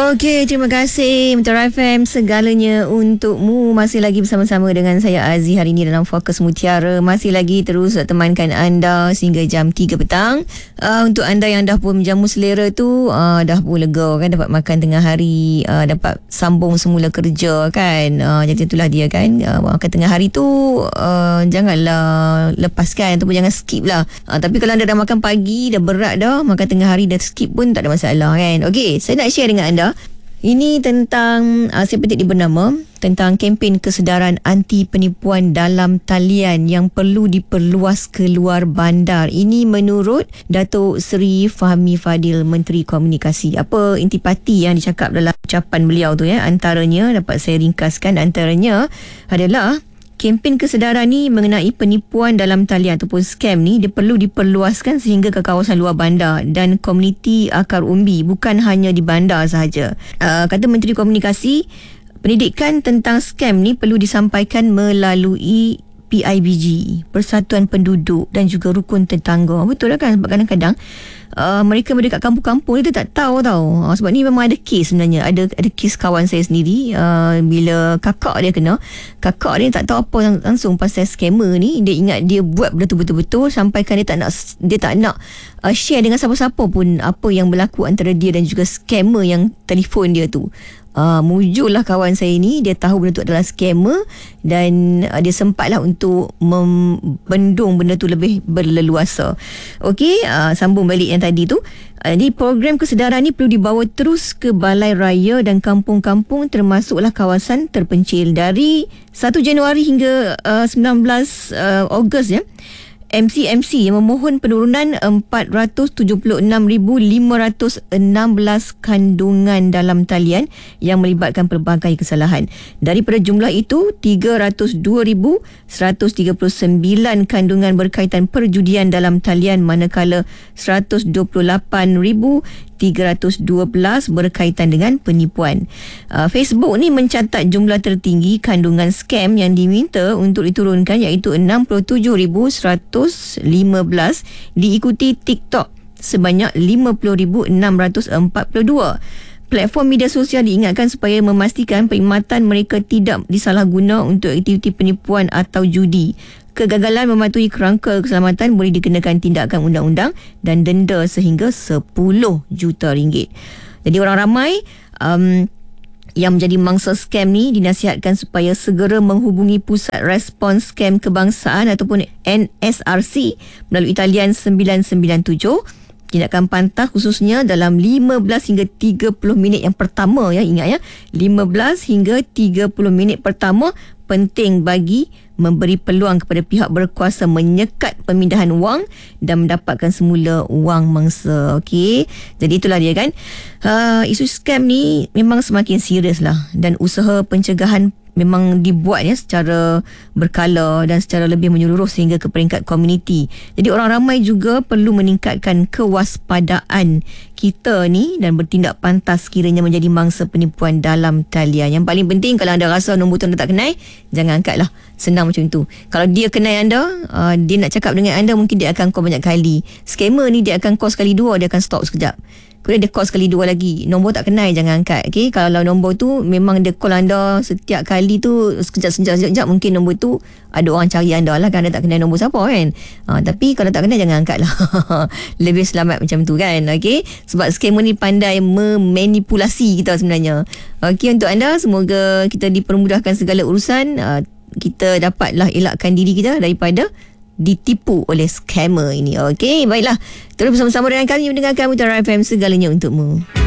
Okey, terima kasih Mutara FM, segalanya untukmu. Masih lagi bersama-sama dengan saya Aziz hari ini dalam Fokus Mutiara. Masih lagi terus temankan anda sehingga jam 3 petang. Untuk anda yang dah pun menjamu selera tu, dah pun lega kan, dapat makan tengah hari, dapat sambung semula kerja kan. Jadi itulah dia kan, makan tengah hari tu janganlah lepaskan ataupun jangan skip lah. Tapi kalau anda dah makan pagi, dah berat dah, makan tengah hari dah skip pun tak ada masalah kan. Okey, saya nak share dengan anda. Ini tentang, saya petik di bernama, tentang kempen kesedaran anti penipuan dalam talian yang perlu diperluas keluar bandar. Ini menurut Datuk Seri Fahmi Fadil, Menteri Komunikasi. Apa intipati yang dicakap dalam ucapan beliau tu ya? Antaranya, dapat saya ringkaskan, antaranya adalah kempen kesedaran ni mengenai penipuan dalam talian ataupun scam ni, dia perlu diperluaskan sehingga ke kawasan luar bandar dan komuniti akar umbi, bukan hanya di bandar sahaja. Kata Menteri Komunikasi, pendidikan tentang scam ni perlu disampaikan melalui PIBG, Persatuan Penduduk dan juga rukun tetangga. Betul lah kan? Sebab kadang-kadang mereka dekat kampung-kampung ni dia tak tahu tau. Sebab ni memang ada kes sebenarnya. Ada kes kawan saya sendiri, bila kakak dia kena, kakak dia tak tahu apa langsung pasal scammer ni. Dia ingat dia buat benda tu betul-betul, sampaikan dia tak nak share dengan siapa-siapa pun apa yang berlaku antara dia dan juga scammer yang telefon dia tu. Mujurlah kawan saya ni, dia tahu benda tu adalah scammer dan dia sempatlah untuk membendung benda tu lebih berleluasa. Okey, sambung balik yang tadi tu. Jadi program kesedaran ni perlu dibawa terus ke balai raya dan kampung-kampung termasuklah kawasan terpencil dari 1 Januari hingga 19 Ogos ya. MCMC yang memohon penurunan 476,516 kandungan dalam talian yang melibatkan pelbagai kesalahan. Daripada jumlah itu, 302,139 kandungan berkaitan perjudian dalam talian, manakala 128,312 berkaitan dengan penipuan. Facebook ni mencatat jumlah tertinggi kandungan scam yang diminta untuk diturunkan, iaitu 67,115, diikuti TikTok sebanyak 50,642. Platform media sosial diingatkan supaya memastikan perkhidmatan mereka tidak disalahguna untuk aktiviti penipuan atau judi. Kegagalan mematuhi kerangka keselamatan boleh dikenakan tindakan undang-undang dan denda sehingga 10 juta ringgit. Jadi orang ramai yang menjadi mangsa scam ni dinasihatkan supaya segera menghubungi Pusat Respons Scam Kebangsaan ataupun NSRC melalui talian 997. Tindakan pantas khususnya dalam 15 hingga 30 minit yang pertama ya, ingat ya, 15 hingga 30 minit pertama penting bagi memberi peluang kepada pihak berkuasa menyekat pemindahan wang dan mendapatkan semula wang mangsa. Okey, jadi itulah dia kan. Isu scam ni memang semakin serius lah dan usaha pencegahan memang dibuat ya secara berkala dan secara lebih menyeluruh sehingga ke peringkat komuniti. Jadi orang ramai juga perlu meningkatkan kewaspadaan kita ni dan bertindak pantas sekiranya menjadi mangsa penipuan dalam talian. Yang paling penting, kalau anda rasa nombor tu anda tak kenal, jangan angkat lah. Senang macam tu. Kalau dia kenal anda, dia nak cakap dengan anda, mungkin dia akan call banyak kali. Scammer ni dia akan call sekali dua, dia akan stop sekejap. Kemudian dia call sekali dua lagi. Nombor tak kenal, jangan angkat. Okay? Kalau nombor tu memang dia call anda setiap kali tu sekejap, mungkin nombor tu ada orang cari anda lah kan, anda tak kenal nombor siapa kan. Tapi kalau tak kenal, jangan angkat lah. Lebih selamat macam tu kan. Okay? Sebab scammer ni pandai memanipulasi kita sebenarnya. Okay, untuk anda, semoga kita dipermudahkan segala urusan. Kita dapatlah elakkan diri kita daripada ditipu oleh scammer ini. Okey, baiklah. Terus bersama-sama dengan kami mendengarkan Mutiara FM, segalanya untukmu.